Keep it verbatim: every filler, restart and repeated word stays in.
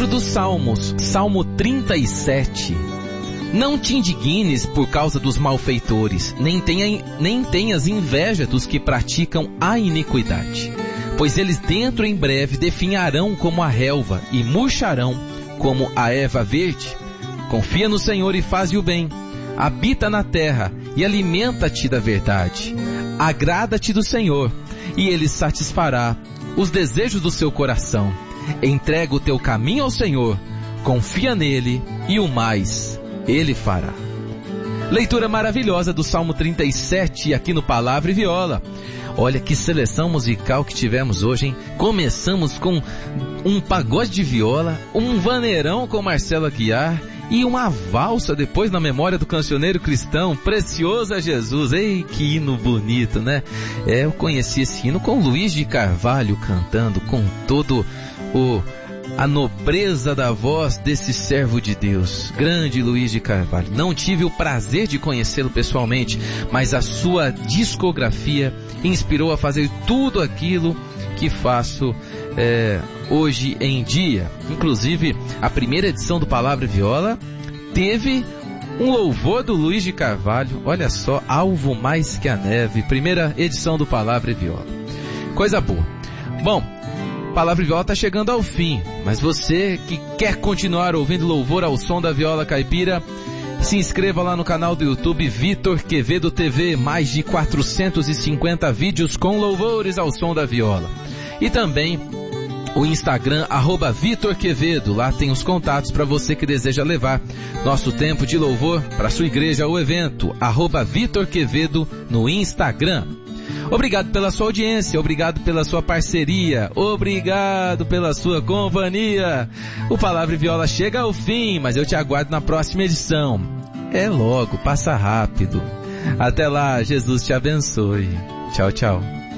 Livro dos Salmos, Salmo trinta e sete. Não te indignes por causa dos malfeitores, nem, tenha, nem tenhas inveja dos que praticam a iniquidade. Pois eles dentro em breve definharão como a relva e murcharão como a erva verde. Confia no Senhor e faze o bem. Habita na terra e alimenta-te da verdade. Agrada-te do Senhor e Ele satisfará os desejos do seu coração. Entrega o teu caminho ao Senhor, confia nele e o mais Ele fará. Leitura maravilhosa do Salmo trinta e sete aqui no Palavra e Viola. Olha que seleção musical que tivemos hoje, hein? Começamos com um pagode de viola, um vaneirão com Marcelo Aguiar e uma valsa depois na memória do cancioneiro cristão, Precioso é Jesus. Ei, que hino bonito, né? É, eu conheci esse hino com Luiz de Carvalho cantando, com todo o... a nobreza da voz desse servo de Deus, grande Luiz de Carvalho. Não tive o prazer de conhecê-lo pessoalmente, mas a sua discografia inspirou a fazer tudo aquilo que faço é, hoje em dia. Inclusive, a primeira edição do Palavra e Viola teve um louvor do Luiz de Carvalho. Olha só, Alvo Mais Que a Neve, primeira edição do Palavra e Viola. Coisa boa. Bom, Palavra e Viola está chegando ao fim, mas você que quer continuar ouvindo louvor ao som da viola caipira, se inscreva lá no canal do YouTube Vitor Quevedo T V, mais de quatrocentos e cinquenta vídeos com louvores ao som da viola. E também o Instagram, arroba Vitor Quevedo, lá tem os contatos para você que deseja levar nosso tempo de louvor para sua igreja ou evento, arroba Vitor Quevedo no Instagram. Obrigado pela sua audiência, obrigado pela sua parceria, obrigado pela sua companhia. O Palavra e Viola chega ao fim, mas eu te aguardo na próxima edição. É logo, passa rápido. Até lá, Jesus te abençoe. Tchau, tchau.